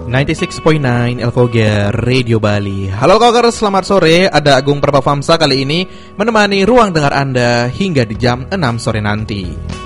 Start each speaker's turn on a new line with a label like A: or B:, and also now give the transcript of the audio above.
A: 96.9 Elkoger Radio Bali. Halo Kokers, selamat sore. Ada Agung Prabhavamsa kali ini menemani ruang dengar Anda hingga di jam 6 sore nanti.